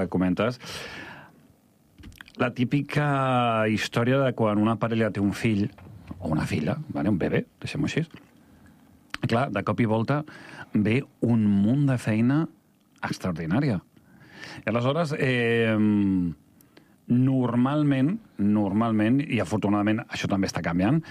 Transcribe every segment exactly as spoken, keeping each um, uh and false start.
comentes, la típica història de quan una parella té un fill, o una filla, vale? Un bebè, deixem-ho així. Clar, de cop i volta ve un munt de feina extraordinària. I aleshores, eh, normalment, normalment, i afortunadament això també està canviant,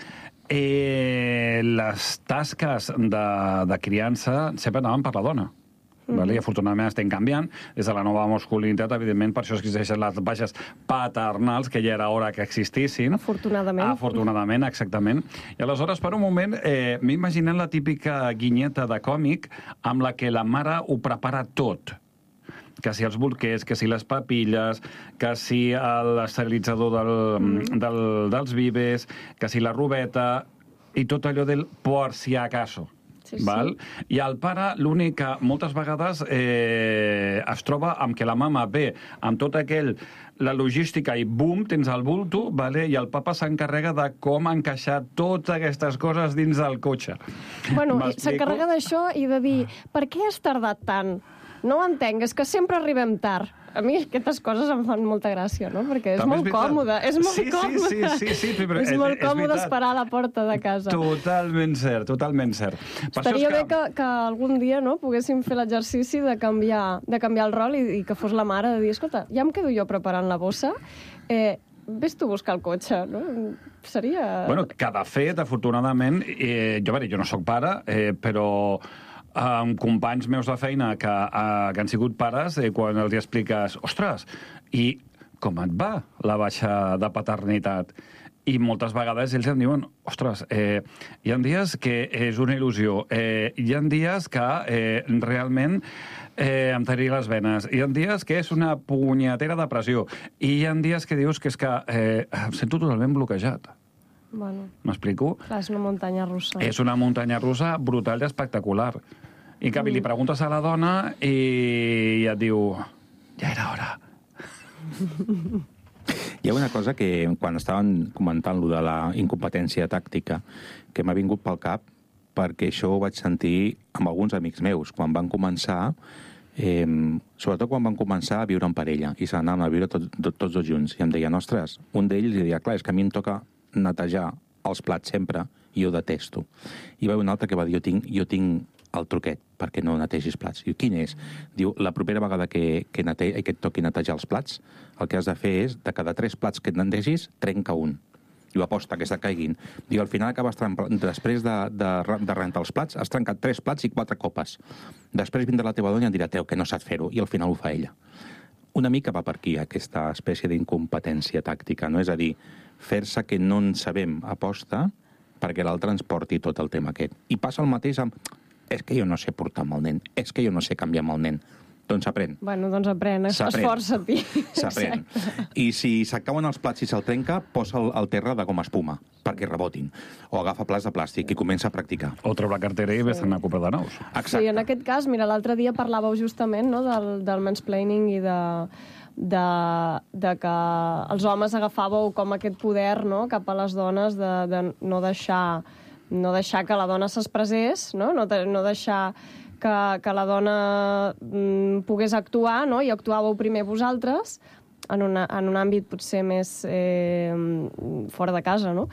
eh, les tasques de, de criança sempre anaven per la dona. Vale? I afortunadament estem canviant. Des de la nova masculinitat, evidentment, per això existeixen les baixes paternals, que ja era hora que existissin. Afortunadament. Afortunadament, exactament. I aleshores, per un moment, eh, m'he imaginat la típica guinyeta de còmic amb la que la mare ho prepara tot. Que si els bolquers, que si les papilles, que si l'esterilitzador del, mm. del, dels vives, que si la robeta, i tot allò del por si acaso. Sí, sí. Val? I el pare, l'únic que moltes vegades eh, es troba amb que la mama ve amb tot aquell, la logística, i bum, tens el bulto, vale? I el papa s'encarrega de com encaixar totes aquestes coses dins del cotxe. Bueno, s'encarrega d'això i de dir, per què has tardat tant? No ho entenc, és que sempre arribem tard. A mi aquestes coses em fan molta gràcia, no? Perquè és També molt és còmode. És molt sí, còmode. Sí, sí, sí, sí, però és és, molt és còmode veritat. esperar a la porta de casa. Totalment cert, totalment cert. Per Estaria això és bé que, que algun dia no, poguéssim fer l'exercici de canviar, de canviar el rol i, i que fos la mare de dir, escolta, ja em quedo jo preparant la bossa, eh, ves tu a buscar el cotxe, no? Seria... Bueno, que de fet, afortunadament, eh, jo, jo no sóc pare, eh, però amb companys meus de feina que, uh, que han sigut pares, eh, quan els expliques, ostres, i com et va la baixa de paternitat? I moltes vegades ells em diuen, ostres, eh, hi ha dies que és una il·lusió, eh, hi ha dies que eh, realment eh, em taria les venes, hi ha dies que és una punyetera depressió, i hi ha dies que dius que és que eh, em sento totalment bloquejat. Bueno, m'explico? clar, és una muntanya russa. És una muntanya russa brutal i espectacular. I en canvi, mm. li preguntes a la dona i et diu, ja era hora. Hi ha una cosa que, quan estaven comentant-lo de la incompetència tàctica, que m'ha vingut pel cap, perquè això ho vaig sentir amb alguns amics meus, quan van començar, eh, sobretot quan van començar a viure en parella, i se n'anaven a viure tot, tot, tots dos junts, i em deien, ostres, un d'ells deia, clar, és que a mi em toca netejar els plats sempre, i jo detesto. I va haver un altre que va dir, jo tinc, jo tinc el truquet perquè no netegis plats. Diu, quin és? Diu, la propera vegada que, que, nete, que et toqui netejar els plats, el que has de fer és, de cada tres plats que et netegis, trenca un. Diu, aposta, que se caiguin. Diu, al final acabes trencant, després de, de, de rentar els plats, has trencat tres plats i quatre copes. Després vindrà la teva dona i em dirà, teu, que no saps fer-ho, i al final ho fa ella. Una mica va per aquí, aquesta espècie d'incompetència tàctica, no? És a dir, fer-se que no en sabem aposta perquè l'altre ens porti tot el tema aquest. I passa el mateix amb... És que jo no sé portar amb el nen, és que jo no sé canviar amb el nen. Doncs s'aprèn. Bueno, doncs aprèn, esforça-t'hi. S'aprèn. I si s'acaben els plats i se'l trenca, posa el, el terra de goma espuma, perquè rebotin. O agafa plats de plàstic i comença a practicar. O treu la cartera i sí. ves a anar a comprar de nous. Exacte. Sí, en aquest cas, mira, l'altre dia parlàveu justament no, del, del mansplaining i de, de, de que els homes agafàveu com aquest poder no, cap a les dones de, de no deixar... no deixar que la dona s'expressés, no? No, de, no deixar que, que la dona mm, pogués actuar, no? I actuàveu primer vosaltres, en, una, en un àmbit potser més eh, fora de casa, no?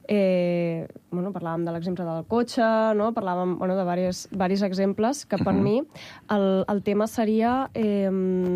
Eh, bueno, parlàvem de l'exemple del cotxe, no? Parlàvem bueno, de diversos, diversos exemples, que per uh-huh. mi el, el tema seria eh,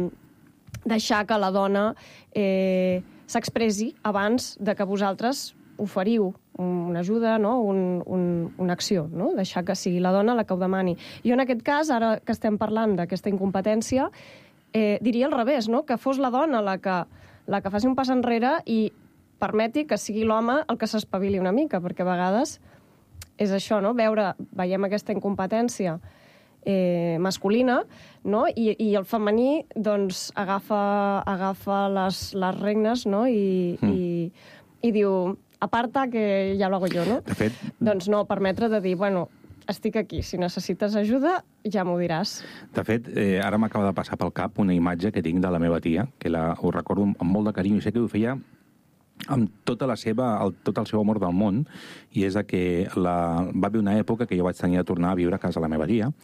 deixar que la dona eh, s'expressi abans de que vosaltres oferiu una ajuda, no? un, un, una acció, no? Deixar que sigui la dona la que ho demani. Jo en aquest cas, ara que estem parlant d'aquesta incompetència, eh, diria al revés, no? Que fos la dona la que, la que faci un pas enrere i permeti que sigui l'home el que s'espavili una mica, perquè a vegades és això, no? Veure, veiem aquesta incompetència eh, masculina, no? I, i el femení doncs, agafa, agafa les, les regnes, no? I, mm. i, i diu... aparta que ja lo hago jo, no? De fet... Doncs no, permetre de dir, bueno, estic aquí, si necessites ajuda, ja m'ho diràs. De fet, eh, ara m'acaba de passar pel cap una imatge que tinc de la meva tia, que la, ho recordo amb molt de carinyo, i sé que ho feia amb tota la seva, el, tot el seu amor del món, i és que la, va haver una època que jo vaig tenir de tornar a viure a casa la meva tia,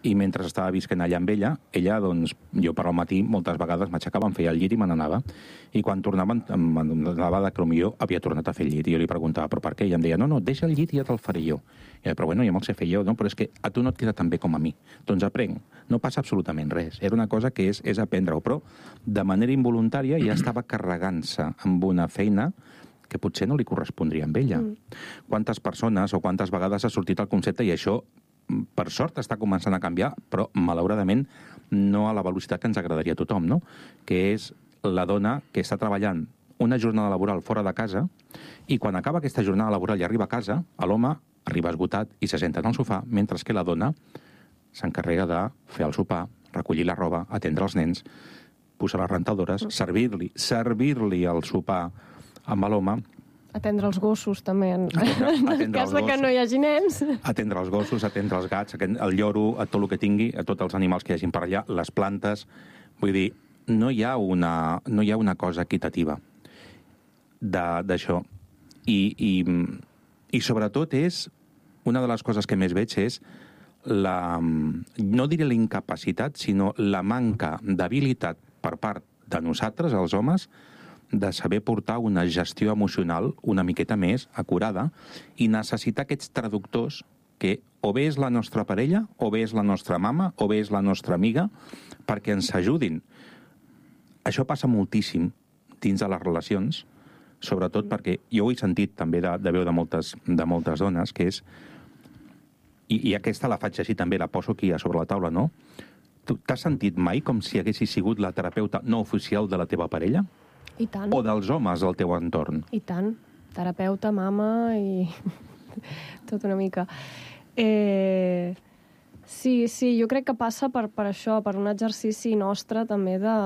i mentre estava visquent allà amb ella, ella, doncs, jo per al matí moltes vegades m'aixecava, em feia el llit i me n'anava. I quan tornava, em donava de que potser havia tornat a fer el llit. I jo li preguntava, però per què? I em deia, no, no, deixa el llit i ja te'l faré jo. I jo, però bueno, ja me'l sé fer jo, no? Però és que a tu no et queda tan bé com a mi. Doncs aprenc. No passa absolutament res. Era una cosa que és, és aprendre-ho, però de manera involuntària ja estava carregant-se amb una feina que potser no li correspondria amb ella. Mm. Quantes persones o quantes vegades ha sortit el concepte, i això, per sort, està començant a canviar, però, malauradament, no a la velocitat que ens agradaria a tothom, no? Que és la dona que està treballant una jornada laboral fora de casa i quan acaba aquesta jornada laboral i arriba a casa, l'home arriba esgotat i se senta en el sofà, mentre que la dona s'encarrega de fer el sopar, recollir la roba, atendre els nens, posar les rentadores, servir-li, servir-li el sopar amb l'home. Atendre els gossos, també, en, atendre, atendre en cas de que no hi hagi nens. Atendre els gossos, atendre els gats, el lloro, a tot el que tingui, a tots els animals que hi hagin per allà, les plantes. Vull dir, no hi ha una, no hi ha una cosa equitativa d'això. I, i, I sobretot és, una de les coses que més veig és la, no diré la incapacitat, sinó la manca d'habilitat per part de nosaltres, els homes, de saber portar una gestió emocional una miqueta més acurada i necessitar aquests traductors que o bé és la nostra parella, o bé és la nostra mama, o bé és la nostra amiga, perquè ens ajudin. Això passa moltíssim dins de les relacions, sobretot perquè jo ho he sentit també de, de veu de moltes, de moltes dones, que és, i, i aquesta la faig així també, la poso aquí a sobre la taula, no? Tu t'has sentit mai com si haguessis sigut la terapeuta no oficial de la teva parella? I tant. O dels homes del teu entorn? I tant. Terapeuta, mama i tot una mica. Eh... Sí, sí, jo crec que passa per, per això, per un exercici nostre també de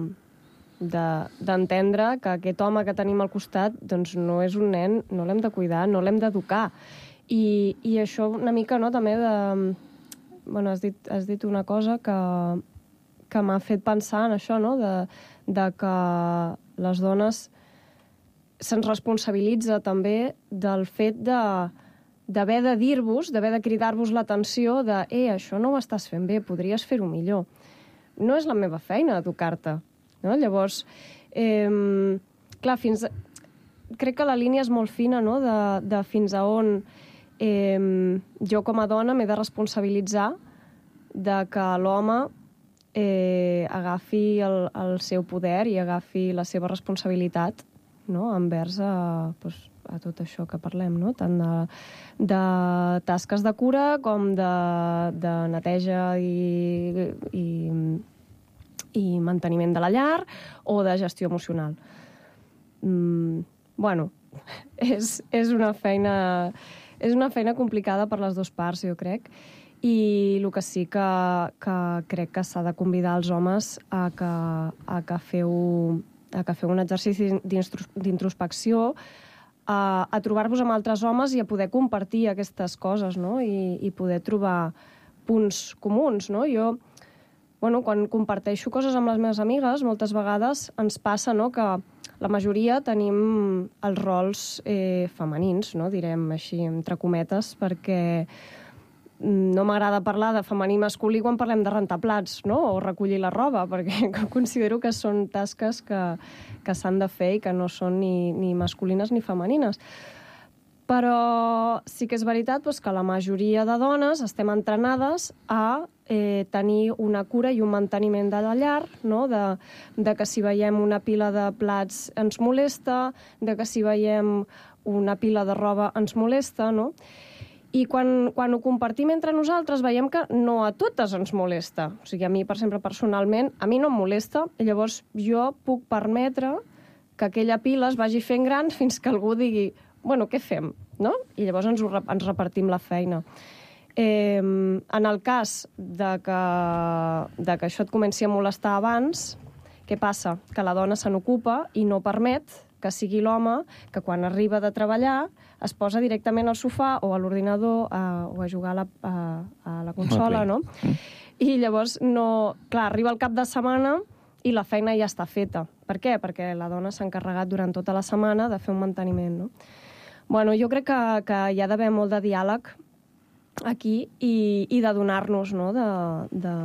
d'entendre de, que aquest home que tenim al costat doncs no és un nen, no l'hem de cuidar, no l'hem d'educar. I, I això una mica, no?, també de... Bueno, has dit, has dit una cosa que, que m'ha fet pensar en això, no?, de, de que les dones se'ns responsabilitza també del fet de d'haver de dir-vos, d'haver de cridar-vos l'atenció de eh, això no ho estàs fent bé, podries fer-ho millor. No és la meva feina educar-te, no? Llavors, eh, clar, fins... crec que la línia és molt fina, no?, de, de fins a on eh, jo com a dona m'he de responsabilitzar de que l'home Eh, agafi el, el seu poder i agafi la seva responsabilitat, no?, envers a, pues, a tot això que parlem, no?, tant de, de tasques de cura com de, de neteja i, i, i manteniment de la llar o de gestió emocional. Mm, bueno, és, és una feina és una feina complicada per les dues parts, jo crec. I el que sí que, que crec que s'ha de convidar els homes a que, a que, feu, a que feu un exercici d'introspecció, a, a trobar-vos amb altres homes i a poder compartir aquestes coses, no?, I, i poder trobar punts comuns, no? Jo, bueno, quan comparteixo coses amb les meves amigues, moltes vegades ens passa, no?, que la majoria tenim els rols eh, femenins, no?, direm així, entre cometes, perquè no m'agrada parlar de femení masculí quan parlem de rentar plats, no?, o recollir la roba, perquè considero que són tasques que, que s'han de fer i que no són ni, ni masculines ni femenines. Però sí que és veritat doncs, que la majoria de dones estem entrenades a eh, tenir una cura i un manteniment de la llar, no?, de, de que si veiem una pila de plats ens molesta, de que si veiem una pila de roba ens molesta, no?, i quan, quan ho compartim entre nosaltres veiem que no a totes ens molesta. O sigui, a mi, per exemple, personalment, a mi no em molesta, i llavors jo puc permetre que aquella pila es vagi fent gran fins que algú digui, bueno, què fem? No? I llavors ens, ho, ens repartim la feina. Eh, en el cas de que, de que això et comenci a molestar abans, què passa? Que la dona se n'ocupa i no permet que sigui l'home que quan arriba de treballar es posa directament al sofà o a l'ordinador a, o a jugar a la, a, a la consola, no? I llavors, no... clar, arriba el cap de setmana i la feina ja està feta. Per què? Perquè la dona s'ha encarregat durant tota la setmana de fer un manteniment, no? Bueno, jo crec que, que hi ha d'haver molt de diàleg aquí i, i de donar-nos, no?, de... de...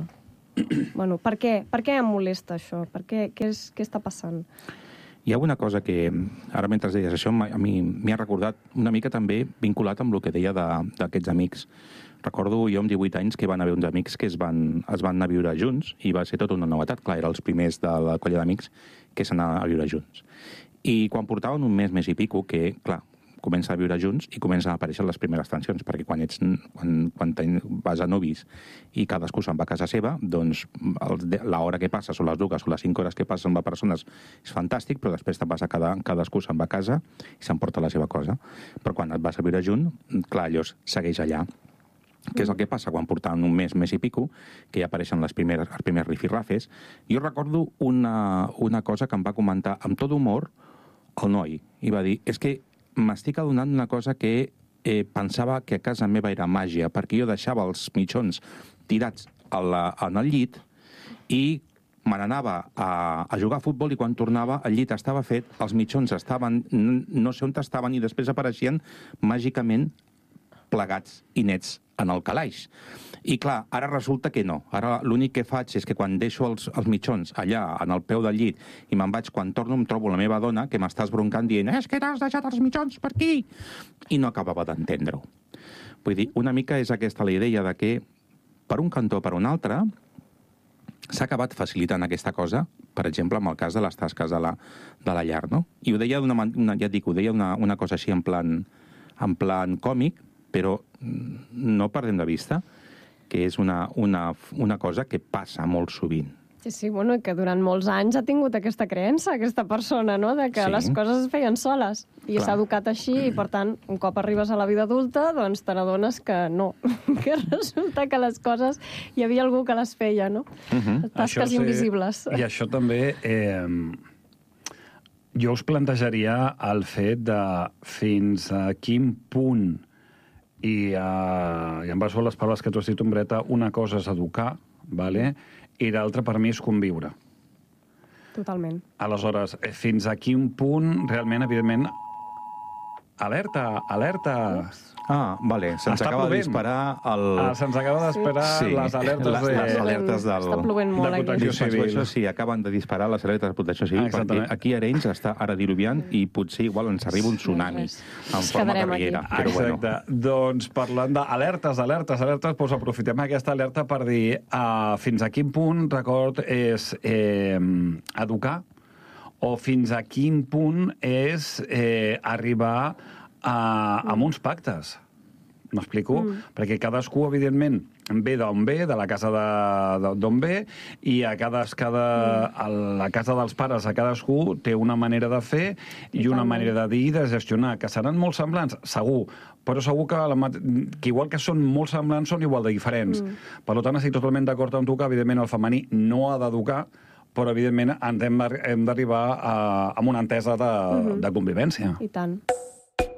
bueno, per què? Per què em molesta això? Per què? Què, és, què està passant? Hi ha una cosa que, ara mentre deies això, a mi m'hi ha recordat una mica també vinculat amb el que deia d'aquests amics. Recordo jo amb divuit anys que van haver uns amics que es van, es van anar a viure junts i va ser tota una novetat. Clar, eren els primers de la colla d'amics que s'anaven a viure junts. I quan portaven un mes, mes i pico, que, clar, comencen a viure junts i comencen a aparèixer les primeres tensions, perquè quan, ets, quan, quan ten, vas a novis i cadascú se'n va a casa seva, doncs l'hora que passes, o les dues o les cinc hores que passes amb les persones és fantàstic, però després te'n vas a cada, cadascú se'n va a casa i s'emporta la seva cosa. Però quan et vas a viure junt, clar, allò segueix allà. Què és el que passa quan portaven un mes, mes i pico, que ja apareixen les primeres, els primers rifirrafes. Jo recordo una, una cosa que em va comentar amb tot humor el noi, i va dir, és que m'estic adonant d'una cosa que eh, pensava que a casa meva era màgia, perquè jo deixava els mitjons tirats a la, en el llit i me n'anava a, a jugar a futbol i quan tornava el llit estava fet, els mitjons estaven, no sé on estaven i després apareixien màgicament plegats i nets en el calaix. I clar, ara resulta que no. Ara l'únic que faig és que quan deixo els, els mitjons allà, en el peu del llit, i me'n vaig, quan torno em trobo la meva dona, que m'està esbroncant dient és que t'has deixat els mitjons per aquí! I no acabava d'entendre-ho. Vull dir, una mica és aquesta la idea de que, per un cantó o per un altre, s'ha acabat facilitant aquesta cosa, per exemple, amb el cas de les tasques de la, de la llar, no? I ho deia d'una manera, ja et dic, ho deia una, una cosa així en plan, en plan còmic, però no perdem de vista que és una, una, una cosa que passa molt sovint. Sí, sí, bueno, que durant molts anys ha tingut aquesta creença, aquesta persona, no?, de que sí, les coses es feien soles. I s'ha educat així, i per tant, un cop arribes a la vida adulta, doncs te n'adones que no, que resulta que les coses hi havia algú que les feia, no? Uh-huh. Tasques sí, invisibles. I això també... Eh, jo us plantejaria el fet de fins a quin punt i, uh, i em baso les paraules que tu has dit, Ombreta, una cosa és educar, vale? I l'altra per mi és conviure. Totalment. Aleshores, fins a quin punt realment, evidentment, alerta, alerta... Ups. Ah, vale, se'ns acaba plovent. de disparar el... Ah, se'ns acaba de disparar sí. les alertes les, de... les alertes del... Està plovent molt de protecció aquí. civil. Això sí, acaben de disparar les alertes de protecció civil, ah, perquè aquí a Arenys està ara diluviant i potser igual ens arriba un tsunami en forma de riera. Però exacte. Bueno. Doncs parlant d'alertes, alertes, alertes, doncs aprofitem aquesta alerta per dir uh, fins a quin punt, record, és eh, educar o fins a quin punt és eh, arribar a, a uns pactes. M'explico? Mm. Perquè cadascú, evidentment, ve d'on ve, de la casa d'on ve, i a cada, cada, a la casa dels pares a cadascú té una manera de fer i, I una manera de dir i de gestionar, que seran molt semblants, segur, però segur que, la, que igual que són molt semblants, són igual de diferents. Mm. Per tant, estic totalment d'acord amb tu que, evidentment, el femení no ha d'educar, però, evidentment, ens hem d'arribar a, a una entesa de, mm-hmm. de convivència. I tant.